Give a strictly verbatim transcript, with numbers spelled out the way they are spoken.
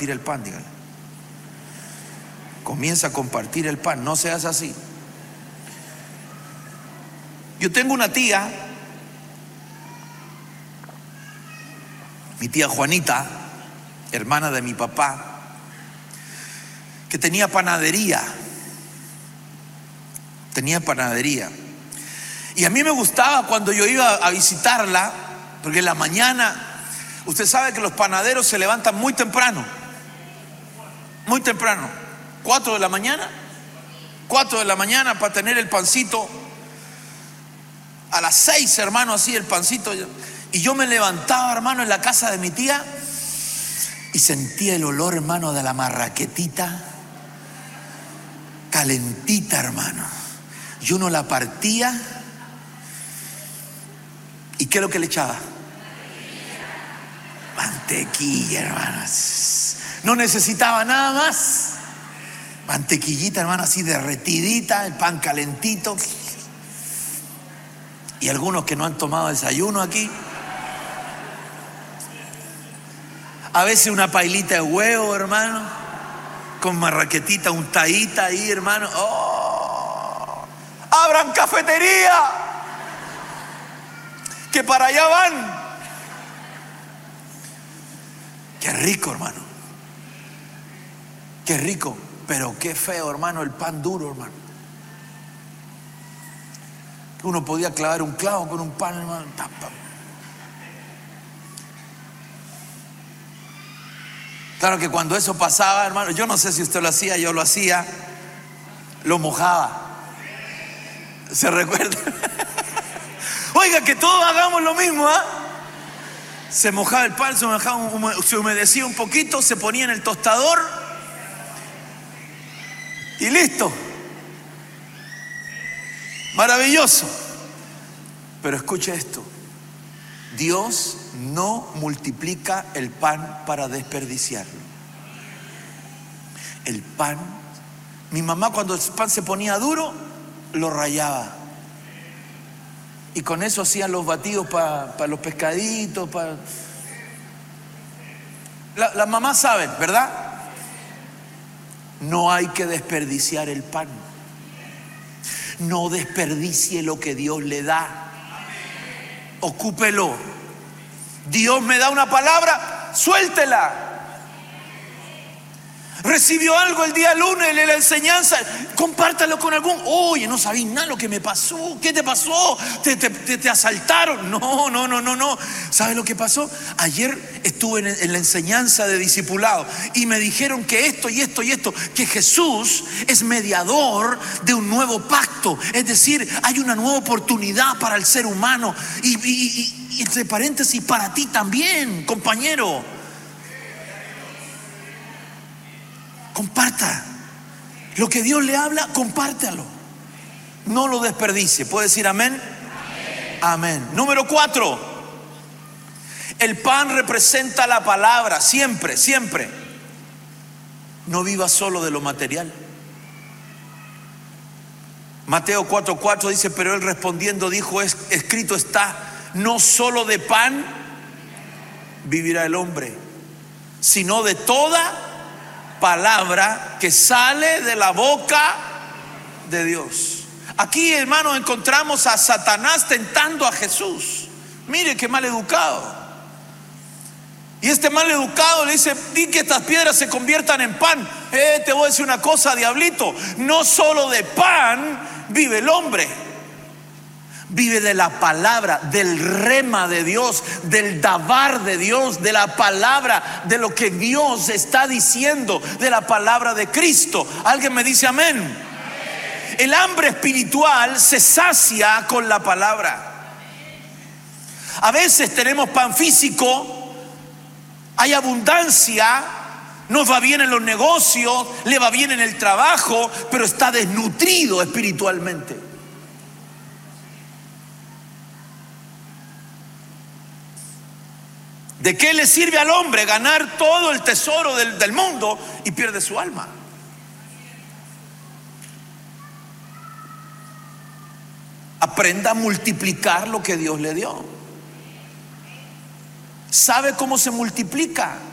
compartir el pan, dígale. Comienza a compartir el pan, no seas así. Yo tengo una tía, mi tía Juanita, hermana de mi papá, que tenía panadería. Tenía panadería. Y a mí me gustaba cuando yo iba a visitarla, porque en la mañana, usted sabe que los panaderos se levantan muy temprano. Muy temprano. Cuatro de la mañana. Cuatro de la mañana para tener el pancito. A las seis, hermano, así el pancito. Y yo me levantaba, hermano, en la casa de mi tía y sentía el olor, hermano, de la marraquetita calentita, hermano. Y uno la partía. ¿Y qué es lo que le echaba? Mantequilla, hermanos. No necesitaba nada más. Mantequillita, hermano, así derretidita, el pan calentito. Y algunos que no han tomado desayuno aquí. A veces una pailita de huevo, hermano, con marraquetita, un taíta ahí, hermano. ¡Oh! ¡Abran cafetería! Que para allá van. Qué rico, hermano. Qué rico. Pero qué feo, hermano, el pan duro, hermano. Uno podía clavar un clavo con un pan, hermano. Claro que cuando eso pasaba, hermano, yo no sé si usted lo hacía, yo lo hacía, lo mojaba. ¿Se recuerda? Oiga, que todos hagamos lo mismo, ¿ah? ¿eh? Se mojaba el pan, se, mojaba, se humedecía un poquito, se ponía en el tostador y listo. Maravilloso. Pero escuche esto: Dios no multiplica el pan para desperdiciarlo. El pan, mi mamá cuando el pan se ponía duro, lo rayaba. Y con eso hacían los batidos para pa los pescaditos. Para... La, las mamás saben, ¿verdad? No hay que desperdiciar el pan. No desperdicie lo que Dios le da. Ocúpelo. Dios me da una palabra, suéltela. Recibió algo el día lunes en la enseñanza, compártalo con algún. Oye, no sabía nada lo que me pasó. ¿Qué te pasó? ¿Te, te, te, te asaltaron? No, no, no, no, no. ¿Sabes lo que pasó? Ayer estuve en, en la enseñanza de discipulado y me dijeron que esto y esto y esto, que Jesús es mediador de un nuevo pacto. Es decir, hay una nueva oportunidad para el ser humano. Y, y, y, y entre paréntesis, para ti también, compañero. Comparta. Lo que Dios le habla, compártalo. No lo desperdicie. ¿Puede decir amén? Amén. Amén. Número cuatro. El pan representa la palabra. Siempre, siempre. No viva solo de lo material. Mateo cuatro cuatro dice: pero él respondiendo dijo, es, escrito está, no solo de pan vivirá el hombre, sino de toda palabra que sale de la boca de Dios. Aquí, hermanos, encontramos a Satanás tentando a Jesús. Mire qué mal educado. Y este mal educado le dice: di que estas piedras se conviertan en pan. Eh, te voy a decir una cosa, diablito. No solo de pan vive el hombre. Vive de la palabra, del rema de Dios, del davar de Dios, de la palabra, de lo que Dios está diciendo, de la palabra de Cristo. ¿Alguien me dice amén? Amén. El hambre espiritual se sacia con la palabra. A veces tenemos pan físico, hay abundancia, nos va bien en los negocios, le va bien en el trabajo, pero está desnutrido espiritualmente. ¿De qué le sirve al hombre ganar todo el tesoro del, del mundo y pierde su alma? Aprenda a multiplicar lo que Dios le dio. ¿Sabe cómo se multiplica?